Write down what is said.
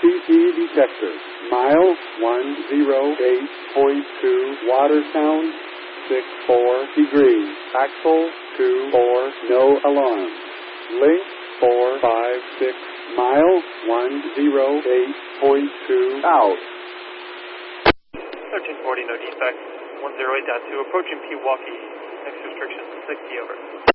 CT detector. Mile 108.2, water sound 64 degrees. Axle 24, no alarm. Link 456, mile 108.2 out. 1340, no defects. 108.2, approaching Pewaukee. Next restriction, 60 over.